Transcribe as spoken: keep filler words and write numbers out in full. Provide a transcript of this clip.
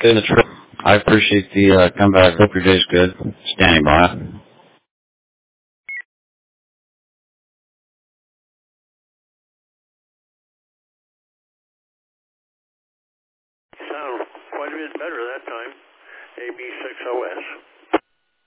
in the trip. I appreciate the uh, comeback. Hope your day's good. Standing by. Sound quite a bit better that time. A B six O S.